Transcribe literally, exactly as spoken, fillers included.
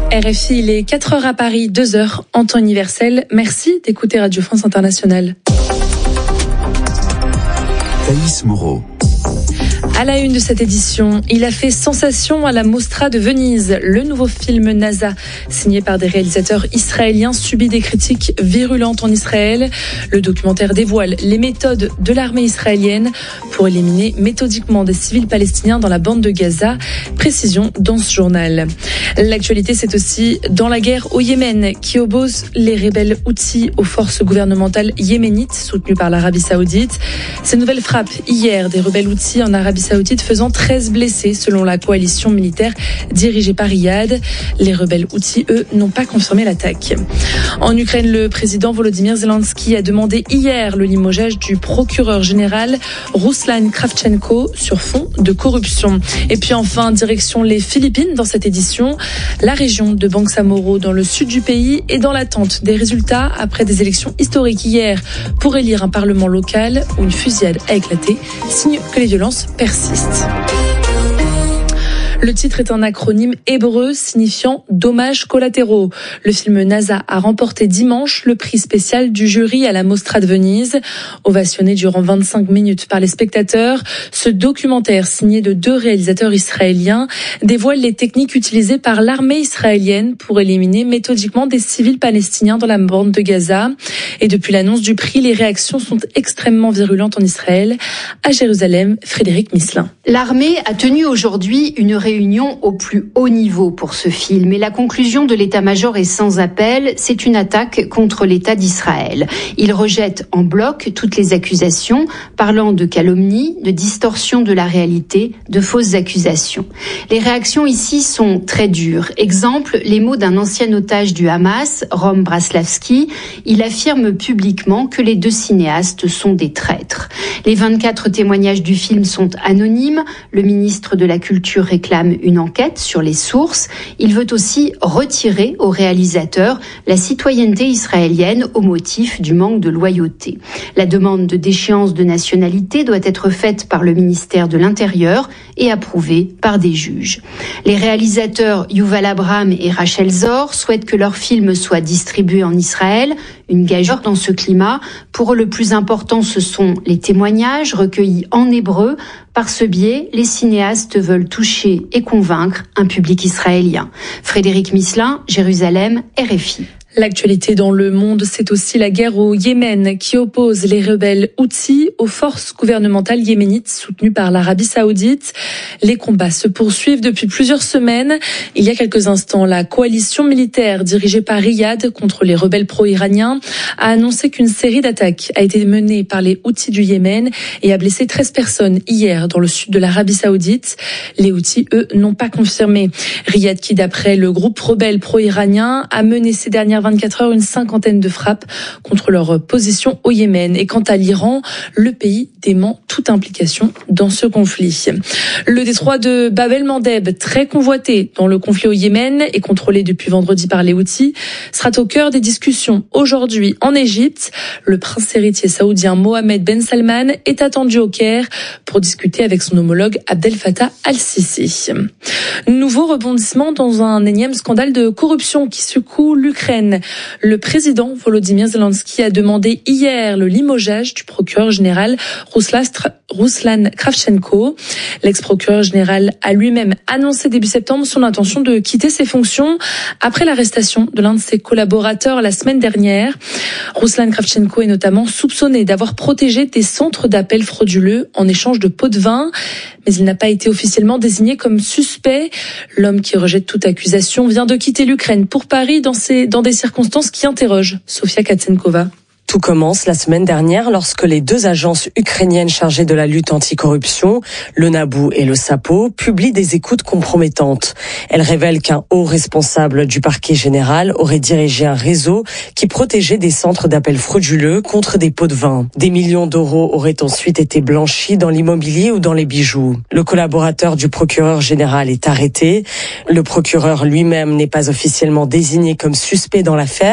R F I, il est quatre heures à Paris, deux heures en temps universel. Merci d'écouter Radio France Internationale. Thaïs Moreau. À la une de cette édition, il a fait sensation à la Mostra de Venise. Le nouveau film NASA, signé par des réalisateurs israéliens, subit des critiques virulentes en Israël. Le documentaire dévoile les méthodes de l'armée israélienne pour éliminer méthodiquement des civils palestiniens dans la bande de Gaza. Précision dans ce journal. L'actualité, c'est aussi dans la guerre au Yémen, qui oppose les rebelles Houthis aux forces gouvernementales yéménites soutenues par l'Arabie Saoudite. Ces nouvelles frappes hier des rebelles Houthis en Arabie Saoudite faisant treize blessés selon la coalition militaire dirigée par Riyad. Les rebelles Houthis, eux, n'ont pas confirmé l'attaque. En Ukraine, le président Volodymyr Zelensky a demandé hier le limogeage du procureur général Ruslan Kravchenko sur fond de corruption. Et puis enfin, direction les Philippines dans cette édition. La région de Bangsamoro dans le sud du pays est dans l'attente des résultats après des élections historiques hier pour élire un parlement local où une fusillade a éclaté, signe que les violences persistent. Le titre est un acronyme hébreu signifiant « dommages collatéraux ». Le film NASA a remporté dimanche le prix spécial du jury à la Mostra de Venise. Ovationné durant vingt-cinq minutes par les spectateurs, ce documentaire signé de deux réalisateurs israéliens dévoile les techniques utilisées par l'armée israélienne pour éliminer méthodiquement des civils palestiniens dans la bande de Gaza. Et depuis l'annonce du prix, les réactions sont extrêmement virulentes en Israël. À Jérusalem, Frédéric Misselin. L'armée a tenu aujourd'hui une réunion au plus haut niveau pour ce film et la conclusion de l'état-major est sans appel, c'est une attaque contre l'État d'Israël. Il rejette en bloc toutes les accusations, parlant de calomnie, de distorsion de la réalité, de fausses accusations. Les réactions ici sont très dures. Exemple, les mots d'un ancien otage du Hamas, Rom Braslavski. Il affirme publiquement que les deux cinéastes sont des traîtres. Les vingt-quatre témoignages du film sont anonymes. Le ministre de la Culture réclame une enquête sur les sources. Il veut aussi retirer au réalisateur la citoyenneté israélienne au motif du manque de loyauté. La demande de déchéance de nationalité doit être faite par le ministère de l'Intérieur et approuvée par des juges. Les réalisateurs Yuval Abraham et Rachel Zor souhaitent que leur film soit distribué en Israël, une gageure dans ce climat. Pour eux, le plus important, ce sont les témoignages recueillis en hébreu. Par ce biais, les cinéastes veulent toucher et convaincre un public israélien. Frédéric Misselin, Jérusalem, R F I. L'actualité dans le monde, c'est aussi la guerre au Yémen qui oppose les rebelles Houthis aux forces gouvernementales yéménites soutenues par l'Arabie Saoudite. Les combats se poursuivent depuis plusieurs semaines. Il y a quelques instants, la coalition militaire dirigée par Riyad contre les rebelles pro-iraniens a annoncé qu'une série d'attaques a été menée par les Houthis du Yémen et a blessé treize personnes hier dans le sud de l'Arabie Saoudite. Les Houthis, eux, n'ont pas confirmé. Riyad qui, d'après le groupe rebelle pro-iranien, a mené ces dernières vingt-quatre heures une cinquantaine de frappes contre leur position au Yémen. Et quant à l'Iran, le pays dément toute implication dans ce conflit. Le détroit de Bab el-Mandeb, très convoité dans le conflit au Yémen et contrôlé depuis vendredi par les Houthis, sera au cœur des discussions aujourd'hui en Égypte. Le prince héritier saoudien Mohamed Ben Salman est attendu au Caire pour discuter avec son homologue Abdel Fattah al-Sisi. Nouveau rebondissement dans un énième scandale de corruption qui secoue l'Ukraine. Le président Volodymyr Zelensky a demandé hier le limogeage du procureur général Ruslan Kravchenko. L'ex-procureur général a lui-même annoncé début septembre son intention de quitter ses fonctions après l'arrestation de l'un de ses collaborateurs la semaine dernière. Ruslan Kravchenko est notamment soupçonné d'avoir protégé des centres d'appel frauduleux en échange de pots de vin, mais il n'a pas été officiellement désigné comme suspect. L'homme qui rejette toute accusation vient de quitter l'Ukraine pour Paris dans, ces, dans des circonstances qui interrogent Sofia Katsenkova. Tout commence la semaine dernière lorsque les deux agences ukrainiennes chargées de la lutte anticorruption, le Naboo et le Sapo, publient des écoutes compromettantes. Elles révèlent qu'un haut responsable du parquet général aurait dirigé un réseau qui protégeait des centres d'appel frauduleux contre des pots de vin. Des millions d'euros auraient ensuite été blanchis dans l'immobilier ou dans les bijoux. Le collaborateur du procureur général est arrêté. Le procureur lui-même n'est pas officiellement désigné comme suspect dans l'affaire.